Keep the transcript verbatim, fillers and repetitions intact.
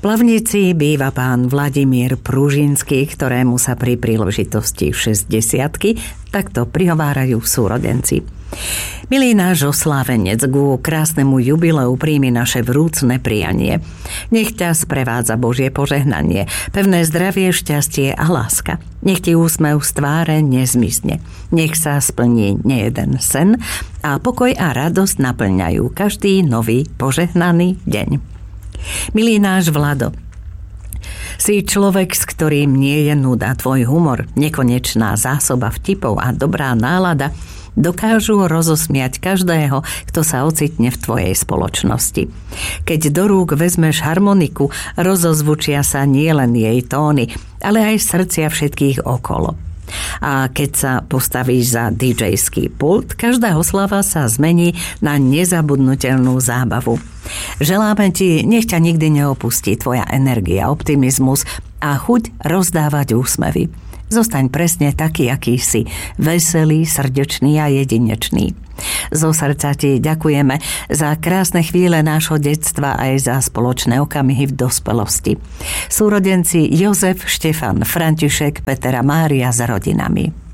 Plavnici býva pán Vladimír Pružinský, ktorému sa pri príležitosti šesťdesiatky takto prihovárajú súrodenci. Milý náš oslávenec, ku krásnemu jubileu príjmi naše vrúcne prianie. Nech ťa sprevádza Božie požehnanie, pevné zdravie, šťastie a láska. Nech ti úsmev z tváre nezmizne. Nech sa splní nejeden sen a pokoj a radosť naplňajú každý nový požehnaný deň. Milý náš Vlado, si človek, s ktorým nie je nuda. Tvoj humor, nekonečná zásoba vtipov a dobrá nálada dokážu rozosmiať každého, kto sa ocitne v tvojej spoločnosti. Keď do rúk vezmeš harmoniku, rozozvučia sa nielen jej tóny, ale aj srdcia všetkých okolo. A keď sa postavíš za dýdžejský pult, každá oslava sa zmení na nezabudnutelnú zábavu. Želáme ti, nech ťa nikdy neopustí tvoja energia, optimizmus a chuť rozdávať úsmevy. Zostaň presne taký, aký si, veselý, srdečný a jedinečný. Zo srdca ti ďakujeme za krásne chvíle nášho detstva aj za spoločné okamihy v dospelosti. Súrodenci Jozef, Štefan, František, Peter a Mária s rodinami.